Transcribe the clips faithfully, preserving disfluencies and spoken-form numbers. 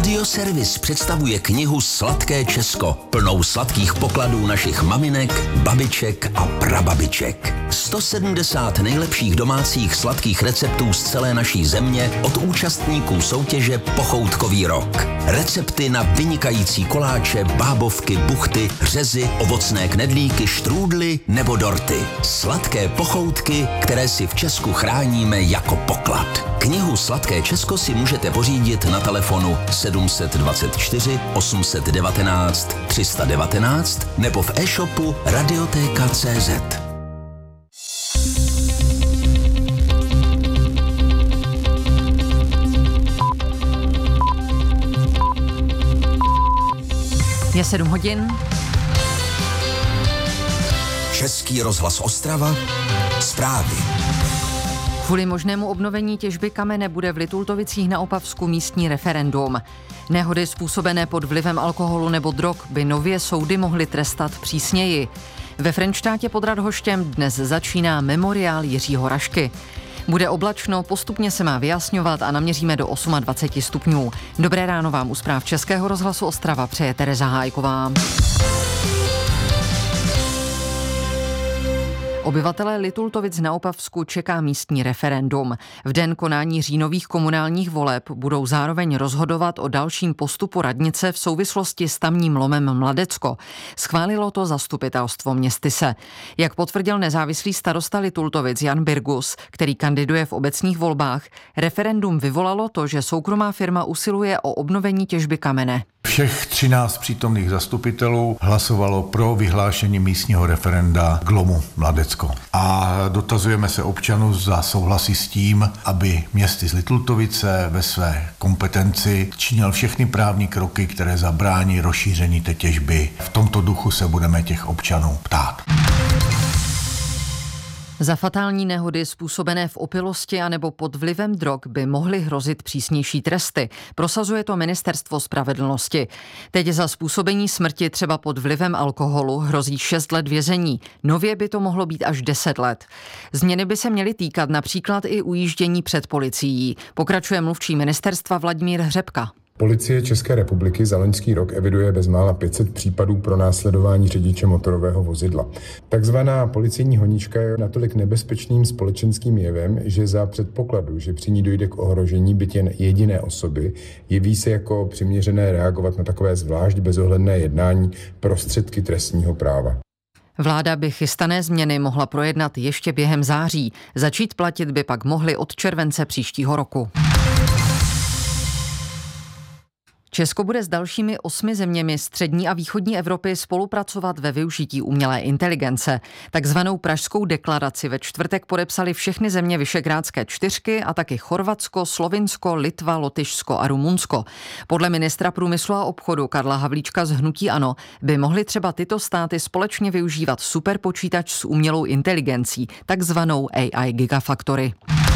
Radioservis představuje knihu Sladké Česko, plnou sladkých pokladů našich maminek, babiček a prababiček. sto sedmdesát nejlepších domácích sladkých receptů z celé naší země od účastníků soutěže Pochoutkový rok. Recepty na vynikající koláče, bábovky, buchty, řezy, ovocné knedlíky, štrůdly nebo dorty. Sladké pochoutky, které si v Česku chráníme jako poklad. Knihu Sladké Česko si můžete pořídit na telefonu sedm dvacet čtyři osm set devatenáct tři sta devatenáct nebo v e-shopu radioteka tečka cé zet. Je sedm hodin. Český rozhlas Ostrava. Zprávy. Kvůli možnému obnovení těžby kamene bude v Litultovicích na Opavsku místní referendum. Nehody způsobené pod vlivem alkoholu nebo drog by nově soudy mohly trestat přísněji. Ve Frenštátě pod Radhoštěm dnes začíná memoriál Jiřího Rašky. Bude oblačno, postupně se má vyjasňovat a naměříme do dvacet osm stupňů. Dobré ráno vám u zpráv Českého rozhlasu Ostrava přeje Tereza Hájková. Obyvatelé Litultovic na Opavsku čeká místní referendum. V den konání říjnových komunálních voleb budou zároveň rozhodovat o dalším postupu radnice v souvislosti s tamním lomem Mladecko. Schválilo to zastupitelstvo Městyse. Jak potvrdil nezávislý starosta Litultovic Jan Birgus, který kandiduje v obecních volbách, referendum vyvolalo to, že soukromá firma usiluje o obnovení těžby kamene. Všech třináct přítomných zastupitelů hlasovalo pro vyhlášení místního referenda k lomu Mladecko. A dotazujeme se občanů, zda souhlasí s tím, aby Městys Litultovice ve své kompetenci činil všechny právní kroky, které zabrání rozšíření té těžby. V tomto duchu se budeme těch občanů ptát. Za fatální nehody způsobené v opilosti anebo pod vlivem drog by mohly hrozit přísnější tresty. Prosazuje to Ministerstvo spravedlnosti. Teď za způsobení smrti třeba pod vlivem alkoholu hrozí šest let vězení. Nově by to mohlo být až deset let. Změny by se měly týkat například i ujíždění před policií. Pokračuje mluvčí ministerstva Vladimír Hřebka. Policie České republiky za loňský rok eviduje bezmála pět set případů pro následování řidiče motorového vozidla. Takzvaná policejní honička je natolik nebezpečným společenským jevem, že za předpokladu, že při ní dojde k ohrožení byť jen jediné osoby, jeví se jako přiměřené reagovat na takové zvlášť bezohledné jednání prostředky trestního práva. Vláda by chystané změny mohla projednat ještě během září. Začít platit by pak mohly od července příštího roku. Česko bude s dalšími osmi zeměmi střední a východní Evropy spolupracovat ve využití umělé inteligence. Takzvanou Pražskou deklaraci ve čtvrtek podepsali všechny země Visegrádské čtyřky a taky Chorvatsko, Slovinsko, Litva, Lotyšsko a Rumunsko. Podle ministra průmyslu a obchodu Karla Havlíčka z hnutí ANO by mohly třeba tyto státy společně využívat superpočítač s umělou inteligencí, takzvanou A I Gigafactory.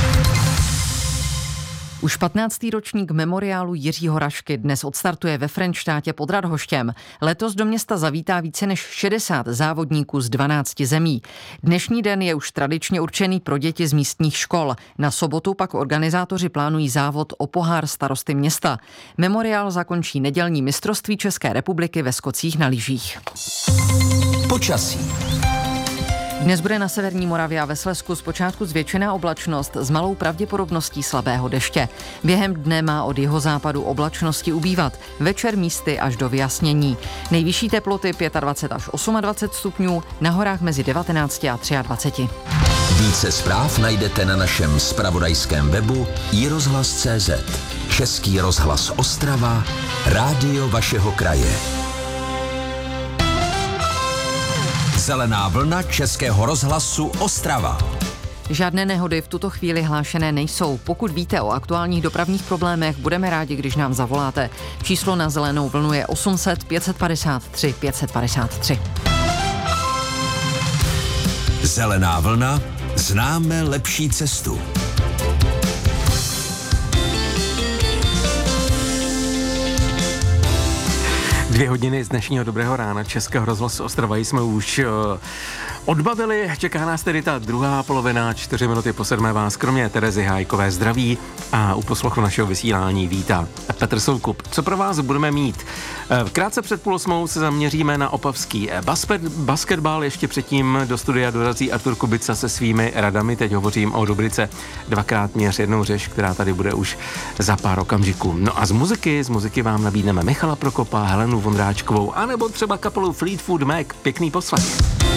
Už patnáctý ročník memoriálu Jiřího Rašky dnes odstartuje ve Frenštátě pod Radhoštěm. Letos do města zavítá více než šedesát závodníků z dvanácti zemí. Dnešní den je už tradičně určený pro děti z místních škol. Na sobotu pak organizátoři plánují závod o pohár starosty města. Memoriál zakončí nedělní mistrovství České republiky ve skocích na lyžích. Počasí. Dnes bude na severní Moravě a ve Slezsku zpočátku zvětšená oblačnost s malou pravděpodobností slabého deště. Během dne má od jihozápadu oblačnosti ubývat, večer místy až do vyjasnění. Nejvyšší teploty dvacet pět až dvacet osm stupňů, na horách mezi devatenáct a dvacet tři. Více zpráv najdete na našem zpravodajském webu i rozhlas tečka cé zet. Český rozhlas Ostrava, rádio vašeho kraje. Zelená vlna Českého rozhlasu Ostrava. Žádné nehody v tuto chvíli hlášené nejsou. Pokud víte o aktuálních dopravních problémech, budeme rádi, když nám zavoláte. Číslo na zelenou vlnu je osm set pět set padesát tři pět set padesát tři. Zelená vlna, známe lepší cestu. Dvě hodiny z dnešního Dobrého rána Českého rozhlasu Ostrava jsme už uh, odbavili. Čeká nás tedy ta druhá polovina, čtyři minuty po sedmé vás kromě Terezy Hájkové zdraví a u poslechu našeho vysílání vítá Petr Soukup. Co pro vás budeme mít? Krátce před půl osmou se zaměříme na opavský basket, basketbal. Ještě předtím do studia dorazí Artur Kubica se svými radami. Teď hovořím o rubrice Dvakrát měř jednou řeš, která tady bude už za pár okamžiků. No a z muziky, z muziky vám nabídneme Michala Prokopa, Helenu Vondráčkovou, anebo třeba kapelu Fleetwood Mac. Pěkný poslech.